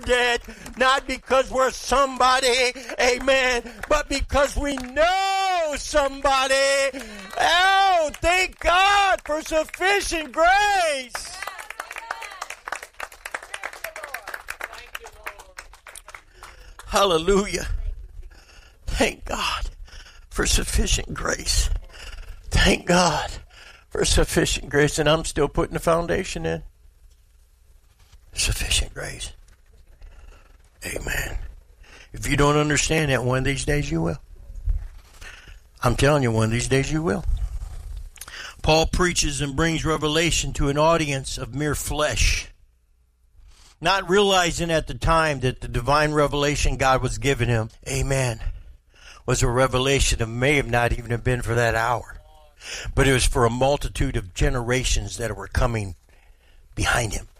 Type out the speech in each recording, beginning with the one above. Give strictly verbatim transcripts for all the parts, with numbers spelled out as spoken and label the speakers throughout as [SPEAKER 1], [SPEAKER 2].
[SPEAKER 1] dead, not because we're somebody, amen, but because we know somebody. Oh, thank God for sufficient grace. Hallelujah. Thank God for sufficient grace. Thank God for sufficient grace. And I'm still putting the foundation in. Sufficient grace. Amen. If you don't understand that, one of these days you will. I'm telling you, one of these days you will. Paul preaches and brings revelation to an audience of mere flesh, not realizing at the time that the divine revelation God was giving him, amen, was a revelation that may have not even have been for that hour. But it was for a multitude of generations that were coming behind him.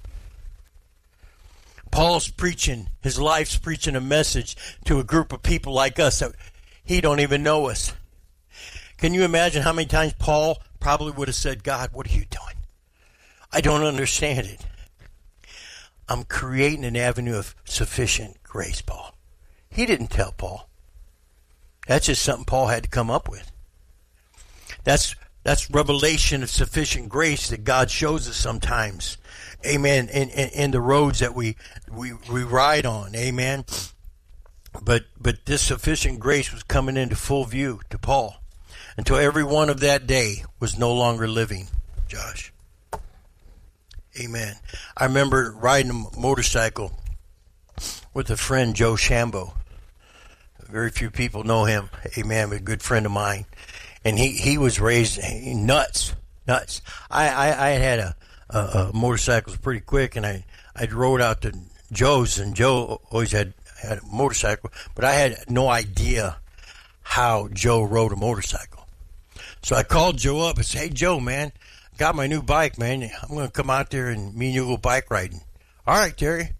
[SPEAKER 1] Paul's preaching, his life's preaching a message to a group of people like us that he don't even know us. Can you imagine how many times Paul probably would have said, God, what are you doing? I don't understand it. I'm creating an avenue of sufficient grace, Paul. He didn't tell Paul. That's just something Paul had to come up with. That's that's revelation of sufficient grace that God shows us sometimes. Amen. In, in, in the roads that we, we we ride on. Amen. But but this sufficient grace was coming into full view to Paul until every one of that day was no longer living, Josh. Amen. I remember riding a motorcycle with a friend, Joe Shambo. Very few people know him. Amen. A good friend of mine. And he, he was raised nuts, nuts. I, I, I had a, a, a motorcycle pretty quick, and I, I rode out to Joe's, and Joe always had, had a motorcycle, but I had no idea how Joe rode a motorcycle. So I called Joe up and said, hey, Joe, man, got my new bike, man. I'm going to come out there and me and you go bike riding. All right, Terry.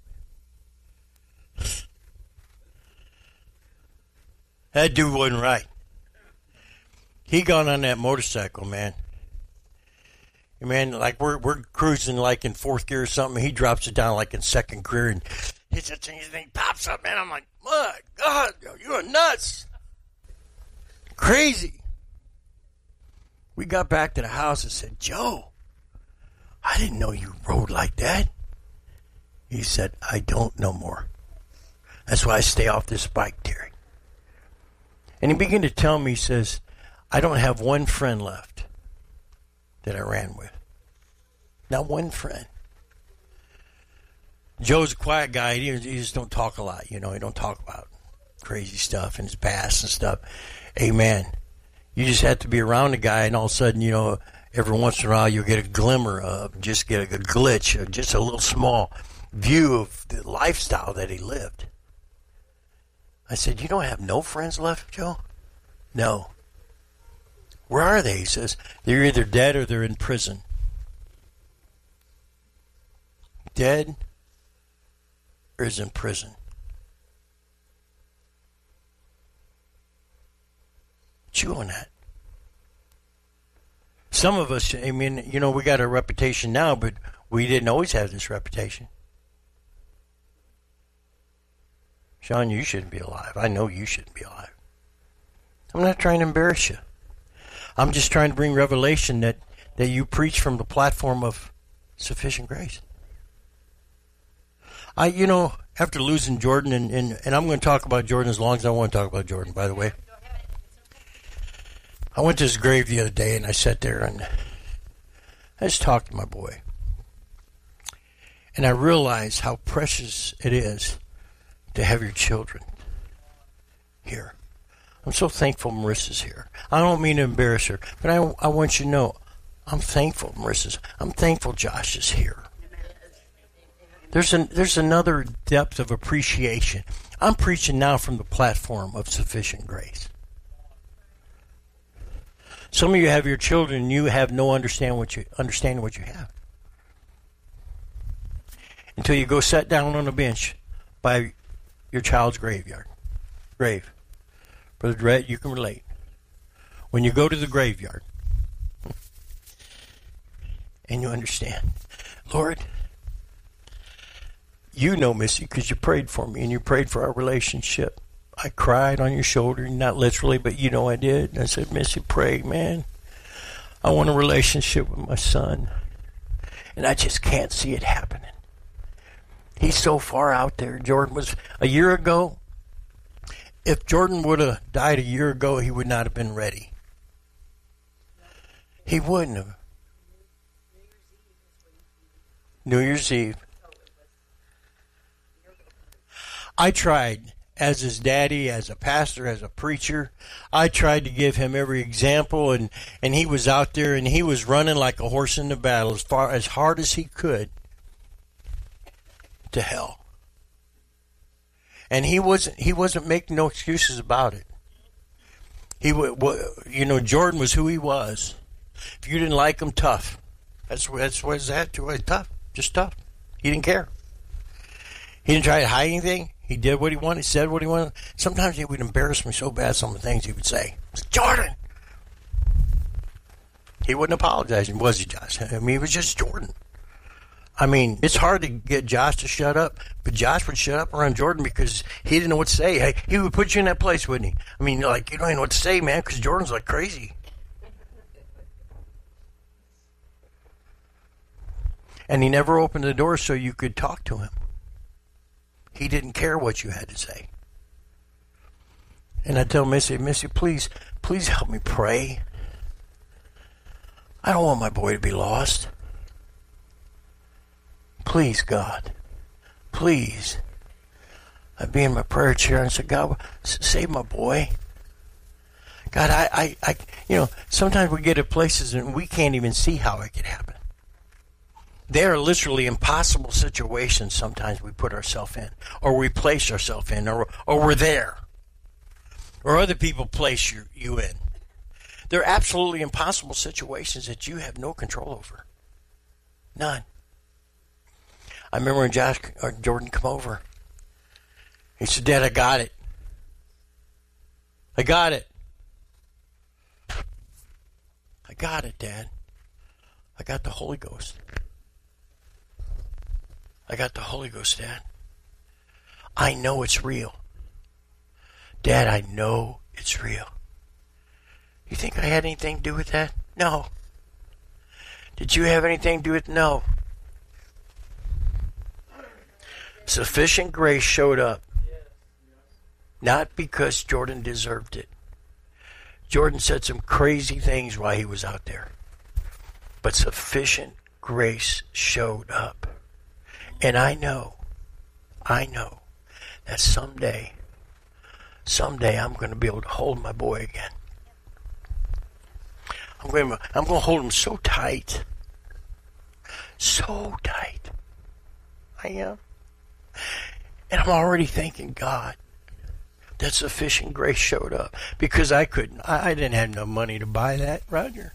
[SPEAKER 1] That dude wasn't right. He got on that motorcycle, man. Man, like we're we're cruising like in fourth gear or something. He drops it down like in second gear and hits it and he pops up, man. I'm like, my God, you are nuts. Crazy. We got back to the house and said, Joe, I didn't know you rode like that. He said, I don't no more. That's why I stay off this bike, Terry. And he began to tell me, he says, I don't have one friend left that I ran with. Not one friend. Joe's a quiet guy. He, he just don't talk a lot, you know. He don't talk about crazy stuff and his past and stuff. Amen. You just have to be around a guy, and all of a sudden, you know, every once in a while you'll get a glimmer of, just get a, a glitch, or just a little small view of the lifestyle that he lived. I said, you don't have no friends left, Joe? No. Where are they? He says, they're either dead or they're in prison. Dead or is in prison. Chew on that. Some of us, I mean, you know, we got a reputation now, but we didn't always have this reputation. Sean, you shouldn't be alive. I know you shouldn't be alive. I'm not trying to embarrass you. I'm just trying to bring revelation that, that you preach from the platform of sufficient grace. I, you know, after losing Jordan, and, and, and I'm going to talk about Jordan as long as I want to talk about Jordan, by the way. I went to his grave the other day, and I sat there, and I just talked to my boy. And I realized how precious it is to have your children here. I'm so thankful Marissa's here. I don't mean to embarrass her, but I, I want you to know I'm thankful Marissa's. I'm thankful Josh is here. There's an, there's another depth of appreciation. I'm preaching now from the platform of sufficient grace. Some of you have your children and you have no understand what you understanding what you have. Until you go sit down on a bench by your child's graveyard. Grave. Brother Dredd, you can relate. When you go to the graveyard and you understand, Lord, You know, Missy, because you prayed for me and you prayed for our relationship. I cried on your shoulder, not literally, but you know I did. I said, Missy, pray, man. I want a relationship with my son. And I just can't see it happening. He's so far out there. Jordan was a year ago. If Jordan would have died a year ago, he would not have been ready. He wouldn't have. New Year's Eve. I tried, as his daddy, as a pastor, as a preacher, I tried to give him every example, and, and he was out there, and he was running like a horse in the battle as far as hard as he could to hell. And he wasn't he wasn't making no excuses about it. He you know, Jordan was who he was. If you didn't like him, tough. That's that's what his attitude was, tough, just tough. He didn't care. He didn't try to hide anything. He did what he wanted, said what he wanted. Sometimes he would embarrass me so bad, some of the things he would say. Jordan! He wouldn't apologize, was he, Josh? I mean, he was just Jordan. I mean, it's hard to get Josh to shut up, but Josh would shut up around Jordan because he didn't know what to say. Hey, he would put you in that place, wouldn't he? I mean, like, you don't even know what to say, man, because Jordan's like crazy. And he never opened the door so you could talk to him. He didn't care what you had to say. And I tell Missy, Missy, please, please help me pray. I don't want my boy to be lost. Please, God. Please. I'd be in my prayer chair and say, God, save my boy. God, I, I, I, you know, sometimes we get to places and we can't even see how it could happen. They are literally impossible situations sometimes we put ourselves in, or we place ourselves in, or or we're there, or other people place you, you in. They're absolutely impossible situations that you have no control over. None. I remember when Josh or Jordan come over. He said, Dad, I got it. I got it. I got it, Dad. I got the Holy Ghost. I got the Holy Ghost, Dad. I know it's real. Dad, I know it's real. You think I had anything to do with that? No. Did you have anything to do with it? No. Sufficient grace showed up. Not because Jordan deserved it. Jordan said some crazy things while he was out there. But sufficient grace showed up. And I know, I know that someday, someday I'm going to be able to hold my boy again. I'm going to, I'm going to hold him so tight. So tight. I am. And I'm already thanking God that sufficient grace showed up. Because I couldn't, I, I didn't have no money to buy that, Roger.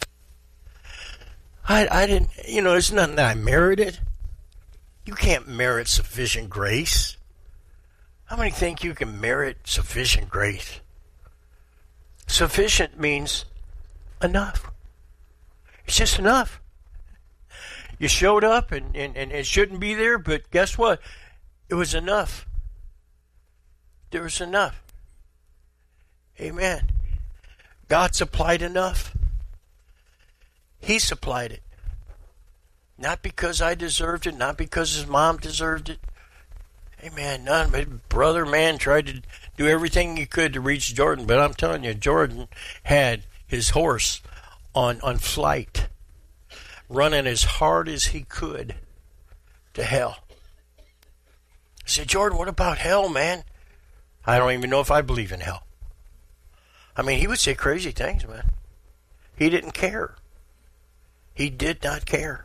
[SPEAKER 1] I, I didn't, you know, it's nothing that I merited. You can't merit sufficient grace. How many think you can merit sufficient grace? Sufficient means enough. It's just enough. You showed up and, and, and it shouldn't be there, but guess what? It was enough. There was enough. Amen. God supplied enough. He supplied it. Not because I deserved it, not because his mom deserved it. Amen. None. My brother, man, tried to do everything he could to reach Jordan, but I'm telling you, Jordan had his horse on, on flight, running as hard as he could to hell. I said, Jordan, what about hell, man? I don't even know if I believe in hell. I mean, he would say crazy things, man. He didn't care. He did not care.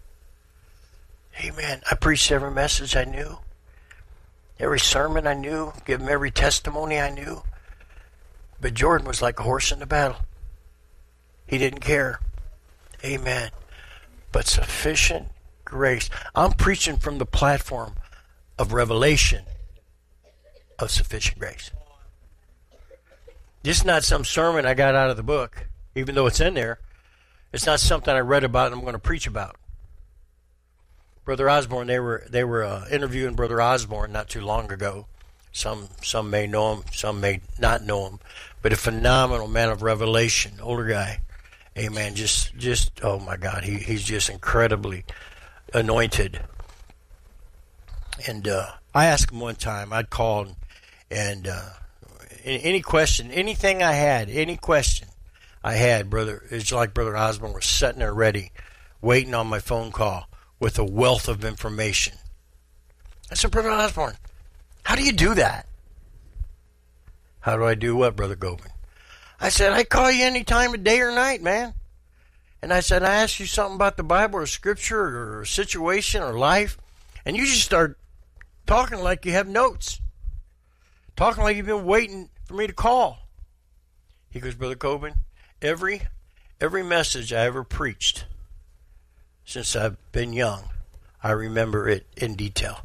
[SPEAKER 1] Amen. I preached every message I knew. Every sermon I knew. Give him every testimony I knew. But Jordan was like a horse in the battle. He didn't care. Amen. But sufficient grace. I'm preaching from the platform of revelation of sufficient grace. This is not some sermon I got out of the book, even though it's in there. It's not something I read about and I'm going to preach about. Brother Osborne, they were they were uh, interviewing Brother Osborne not too long ago. Some some may know him, some may not know him, but a phenomenal man of revelation, older guy. Amen. Just just oh my God, he he's just incredibly anointed. And uh, I asked him one time. I'd call and, and uh, any question, anything I had, any question I had, brother, it's like Brother Osborne was sitting there ready, waiting on my phone call with a wealth of information. I said, Brother Osborne, how do you do that? How do I do what, Brother Gobin? I said, I call you any time of day or night, man. And I said, I ask you something about the Bible or Scripture or a situation or life, and you just start talking like you have notes. Talking like you've been waiting for me to call. He goes, Brother Gobin, every, every message I ever preached since I've been young, I remember it in detail.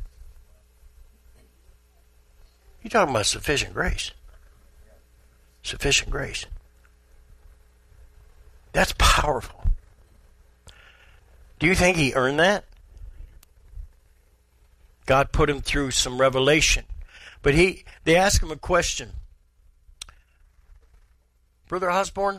[SPEAKER 1] You're talking about sufficient grace. Sufficient grace. That's powerful. Do you think he earned that? God put him through some revelation. But he, they asked him a question. Brother Osborne,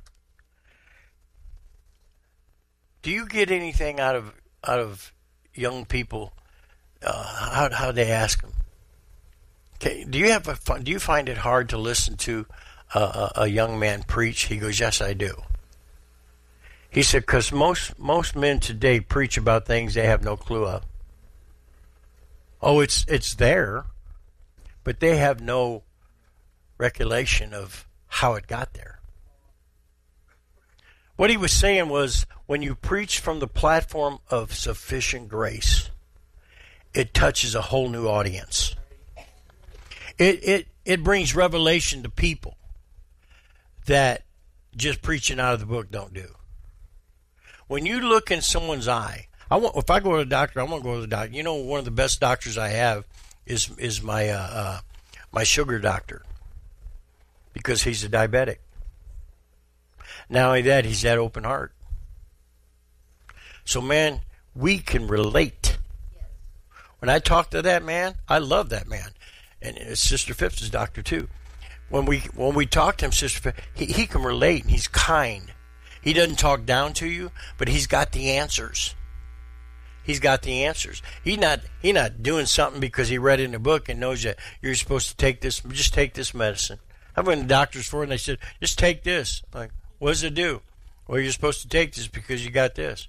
[SPEAKER 1] do you get anything out of out of young people? Uh, how how they ask him? Okay, do you have a fun, do you find it hard to listen to a, a, a young man preach? He goes, yes, I do. He said, because most most men today preach about things they have no clue of. Oh, it's it's there, but they have no recollection of how it got there. What he was saying was, when you preach from the platform of sufficient grace, it touches a whole new audience. It it it brings revelation to people that just preaching out of the book don't do. When you look in someone's eye, I want if I go to the doctor, I want to go to the doctor. You know, one of the best doctors I have is is my uh, uh, my sugar doctor, because he's a diabetic. Not only that, he's that open heart. So, man, we can relate. When I talk to that man, I love that man. And it's Sister Phipps' doctor, too. When we when we talk to him, Sister Phipps, he, he can relate, and he's kind. He doesn't talk down to you, but he's got the answers. He's got the answers. He's not he not doing something because he read it in a book and knows that you're supposed to take this, just take this medicine. I've been to doctors for it, and they said, just take this. I'm like, what does it do? Well, you're supposed to take this because you got this.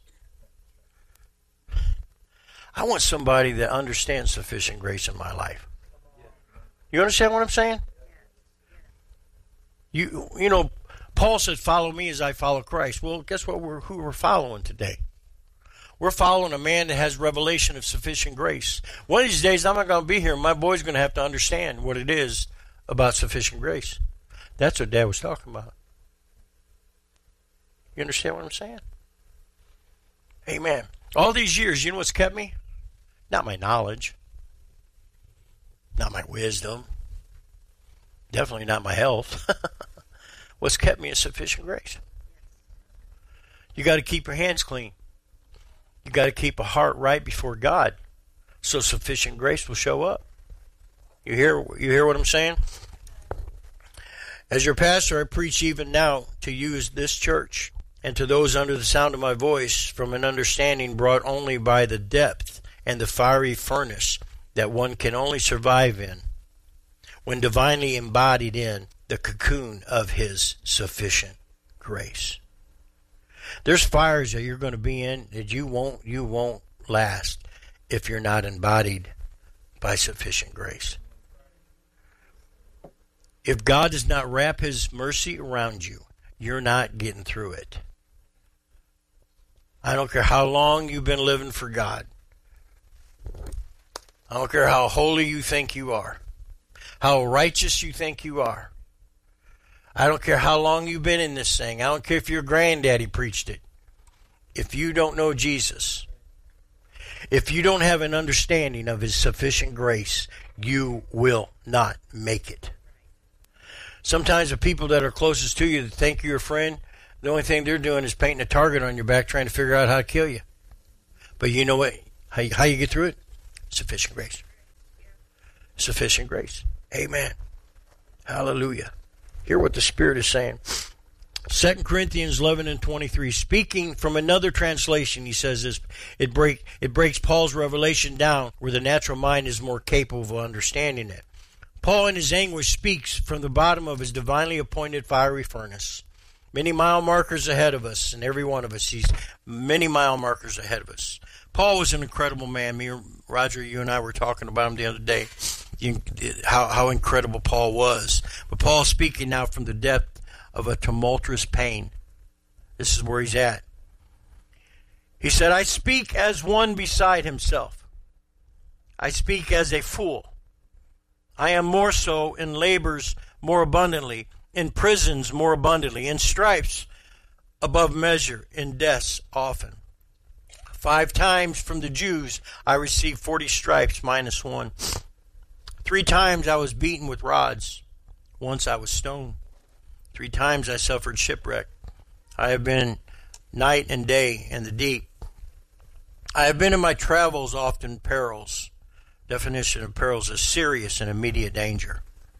[SPEAKER 1] I want somebody that understands sufficient grace in my life. You understand what I'm saying? You you know, Paul said, follow me as I follow Christ. Well, guess what? We're who we're following today. We're following a man that has revelation of sufficient grace. One of these days, I'm not going to be here, and my boy's going to have to understand what it is about sufficient grace. That's what Dad was talking about. You understand what I'm saying? Amen. All these years, you know what's kept me? Not my knowledge. Not my wisdom. Definitely not my health. What's kept me is sufficient grace. You got to keep your hands clean. You got to keep a heart right before God, so sufficient grace will show up. You hear you hear what I'm saying? As your pastor, I preach even now to you as this church, and to those under the sound of my voice, from an understanding brought only by the depth and the fiery furnace that one can only survive in, when divinely embodied in the cocoon of his sufficient grace. There's fires that you're going to be in that you won't you won't last if you're not embodied by sufficient grace. If God does not wrap his mercy around you, you're not getting through it. I don't care how long you've been living for God. I don't care how holy you think you are, how righteous you think you are. I don't care how long you've been in this thing. I don't care if your granddaddy preached it. If you don't know Jesus, if you don't have an understanding of his sufficient grace, you will not make it. Sometimes the people that are closest to you that think you're a friend, the only thing they're doing is painting a target on your back trying to figure out how to kill you. But you know what? How you, how you get through it? Sufficient grace. Sufficient grace. Amen. Hallelujah. Hear what the Spirit is saying. Second Corinthians eleven and twenty-three. Speaking from another translation, he says this. It break it breaks Paul's revelation down where the natural mind is more capable of understanding it. Paul in his anguish speaks from the bottom of his divinely appointed fiery furnace. Many mile markers ahead of us, and every one of us, he's many mile markers ahead of us. Paul was an incredible man. Me, Roger, you and I were talking about him the other day. You, how, how incredible Paul was. But Paul's speaking now from the depth of a tumultuous pain. This is where he's at. He said, I speak as one beside himself. I speak as a fool. I am more so in labors more abundantly, in prisons more abundantly, in stripes above measure, in deaths often. Five times from the Jews I received forty stripes minus one. Three times I was beaten with rods. Once I was stoned. Three times I suffered shipwreck. I have been night and day in the deep. I have been in my travels often perils. Definition of perils is serious and immediate danger.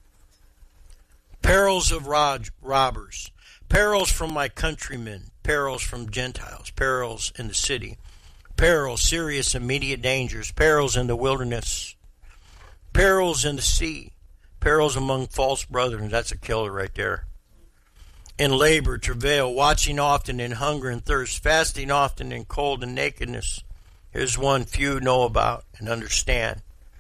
[SPEAKER 1] Perils of rob- robbers. Perils from my countrymen. Perils from Gentiles. Perils in the city. Perils, serious immediate dangers. Perils in the wilderness. Perils in the sea. Perils among false brethren. That's a killer right there. In labor, travail, watching often in hunger and thirst, fasting often in cold and nakedness. Here's one few know about and understand.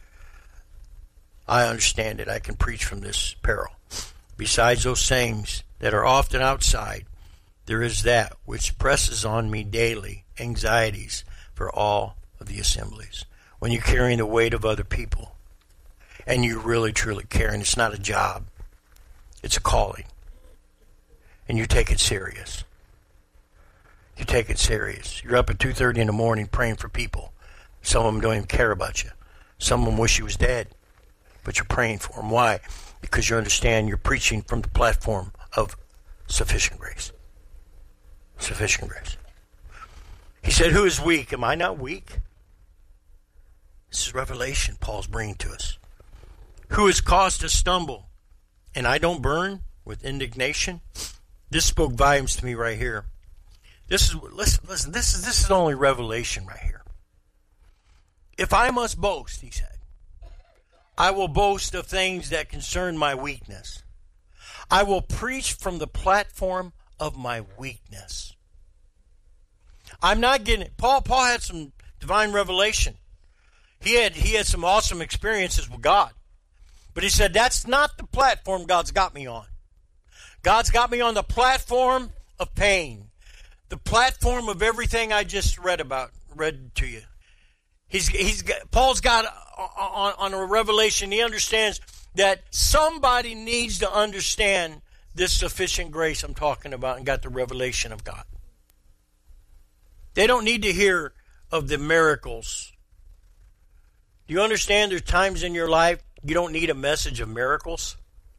[SPEAKER 1] I understand it. I can preach from this peril. Besides those things that are often outside, there is that which presses on me daily, anxieties for all of the assemblies. When you're carrying the weight of other people, and you really truly care, and it's not a job, it's a calling. And you take it serious. You take it serious. You're up at two thirty in the morning praying for people. Some of them don't even care about you. Some of them wish you was dead. But you're praying for them. Why? Because you understand you're preaching from the platform of sufficient grace. Sufficient grace. He said, who is weak? Am I not weak? This is revelation Paul's bringing to us. Who is caused to stumble? And I don't burn with indignation? This spoke volumes to me right here. This is listen, listen. This is this is only revelation right here. If I must boast, he said, I will boast of things that concern my weakness. I will preach from the platform of my weakness. I'm not getting it. Paul. Paul had some divine revelation. He had he had some awesome experiences with God, but he said that's not the platform God's got me on. God's got me on the platform of pain, the platform of everything I just read about, read to you. He's he's got, Paul's got on, on a revelation. He understands that somebody needs to understand this sufficient grace I'm talking about and got the revelation of God. They don't need to hear of the miracles. Do you understand there's times in your life you don't need a message of miracles?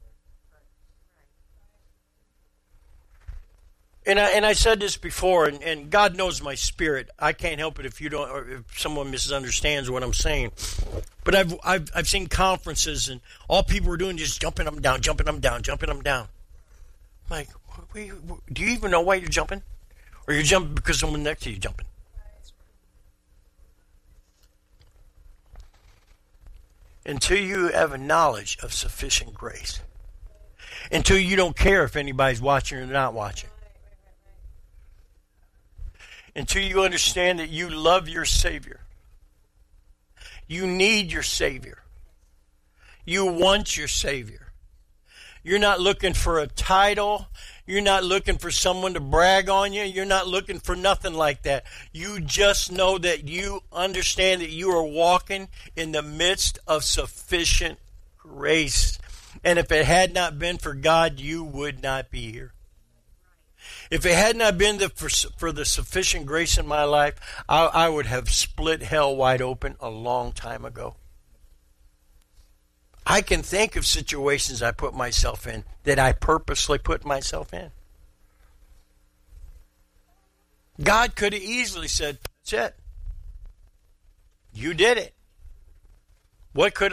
[SPEAKER 1] And I, and I said this before, and, and God knows my spirit. I can't help it if you don't, or if someone misunderstands what I'm saying. But I've I've I've seen conferences, and all people were doing is just jumping them down, jumping them down, jumping them down. I'm like, wait, do you even know why you're jumping, or you're jumping because someone next to you is jumping? Until you have a knowledge of sufficient grace, until you don't care if anybody's watching or not watching. Until you understand that you love your Savior. You need your Savior. You want your Savior. You're not looking for a title. You're not looking for someone to brag on you. You're not looking for nothing like that. You just know that you understand that you are walking in the midst of sufficient grace. And if it had not been for God, you would not be here. If it had not been the, for, for the sufficient grace in my life, I, I would have split hell wide open a long time ago. I can think of situations I put myself in that I purposely put myself in. God could have easily said, that's it. You did it. What could